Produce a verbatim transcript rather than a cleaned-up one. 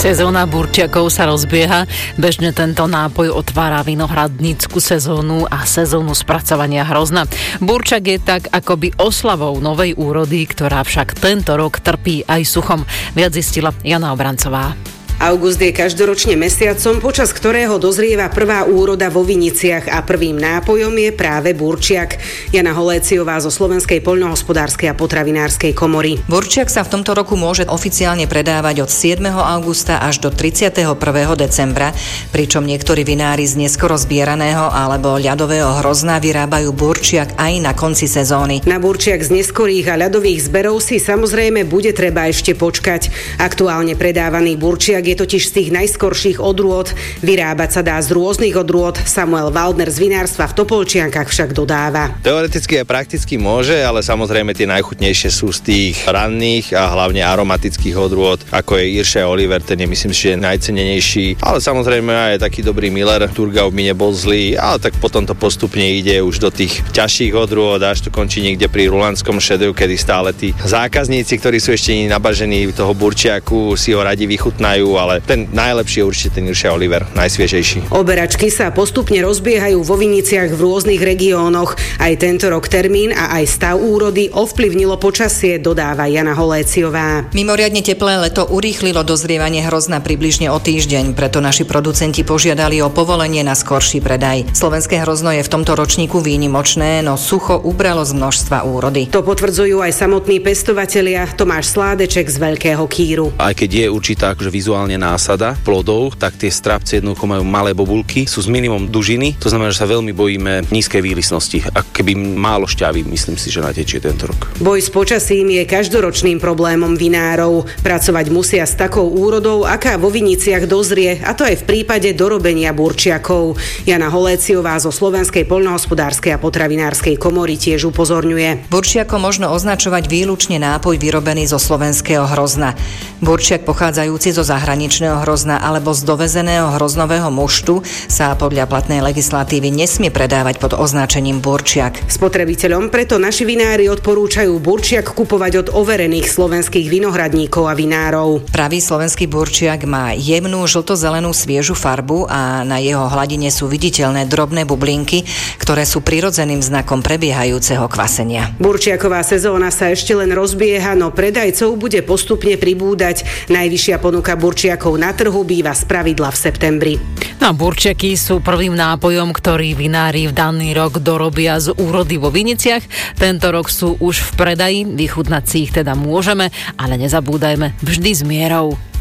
Sezóna burčiakov sa rozbieha. Bežne tento nápoj otvára vinohradnícku sezónu a sezónu spracovania hrozna. Burčak je tak akoby oslavou novej úrody, ktorá však tento rok trpí aj suchom. Viac zistila Jana Obrancová. August je každoročne mesiacom, počas ktorého dozrieva prvá úroda vo viniciach a prvým nápojom je práve burčiak. Jana Holéciová zo Slovenskej poľnohospodárskej a potravinárskej komory. Burčiak sa v tomto roku môže oficiálne predávať od siedmeho augusta až do tridsiateho prvého decembra, pričom niektorí vinári z neskoro zbieraného alebo ľadového hrozna vyrábajú burčiak aj na konci sezóny. Na burčiak z neskorých a ľadových zberov si samozrejme bude treba ešte počkať. Aktuálne predávaný burčiak je totiž z tých najskorších odrôd. Vyrábať sa dá z rôznych odrôd. Samuel Waldner z vinárstva v Topolčiankach však dodáva. Teoreticky a prakticky môže, ale samozrejme tie najchutnejšie sú z tých ranných a hlavne aromatických odrôd, ako je Irša Oliver, ten je myslím si, že je najcenenejší. Ale samozrejme aj taký dobrý Miller, Thurgau by nebol zlý, ale tak potom to postupne ide už do tých ťažších odrôd, až to končí niekde pri rulandskom šedevu, kedy stále tí zákazníci, ktorí sú ešte nabažení toho burčiaku, si ho radi vychutnajú, ale ten najlepší je určite ten Irša Oliver, najsviežejší. Oberačky sa postupne rozbiehajú vo viniciach v rôznych regiónoch. Aj tento rok termín a aj stav úrody ovplyvnilo počasie, dodáva Jana Holéciová. Mimoriadne teplé leto urýchlilo dozrievanie hrozna približne o týždeň, preto naši producenti požiadali o povolenie na skorší predaj. Slovenské hrozno je v tomto ročníku výnimočné, no sucho ubralo z množstva úrody. To potvrdzujú aj samotní pestovatelia. Tomáš Sládeček z Veľkého Kýru. Aj keď je určitá akože vizuálne násada plodov, tak tie strapce jednoducho majú malé bobulky, sú s minimum dužiny, to znamená, že sa veľmi bojíme nízkej výlisnosti. A keby málo šťavy, myslím si, že natečie tento rok. Boj s počasím je každoročným problémom vinárov. Pracovať musia s takou úrodou, aká vo viniciach dozrie, a to aj v prípade dorobenia burčiakov. Jana Holéciová zo Slovenskej poľnohospodárskej a potravinárskej komory tiež upozorňuje. Burčiako možno označovať výlučne nápoj vyrobený zo slovenského hrozna. Burčiak pochádzajúci zo zahraničného hrozna alebo z dovezeného hroznového muštu sa podľa platnej legislatívy nesmie predávať pod označením burčiak. Spotrebiteľom preto naši vinári odporúčajú burčiak kupovať od overených slovenských vinohradníkov a vinárov. Pravý slovenský burčiak má jemnú žlto-zelenú sviežu farbu a na jeho hladine sú viditeľné drobné bublinky, ktoré sú prirodzeným znakom prebiehajúceho kvasenia. Burčiaková sezóna sa ešte len rozbieha, no predajcov bude postupne pribúdať. Najvyššia ponuka burčiakov na trhu býva spravidla v septembri. No, burčiaky sú prvým nápojom, ktorý vinári v daný rok dorobia z úrody vo viniciach. Tento rok sú už v predaji, vychutnať si ich teda môžeme, ale nezabúdajme, vždy s mierou.